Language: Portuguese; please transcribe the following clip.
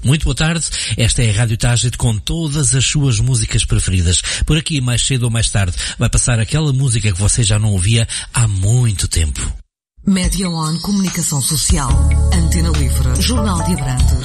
Muito boa tarde, esta é a Rádio Tágit com todas as suas músicas preferidas. Por aqui, mais cedo ou mais tarde, vai passar aquela música que você já não ouvia há muito tempo. Média One Comunicação Social, Antena Livre, Jornal de Abrantes.